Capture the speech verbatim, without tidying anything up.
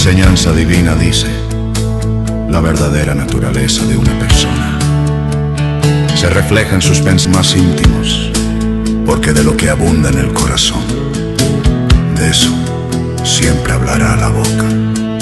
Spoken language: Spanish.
enseñanza divina dice: la verdadera naturaleza de una persona se refleja en sus pensamientos más íntimos, porque de lo que abunda en el corazón, de eso siempre hablará la boca.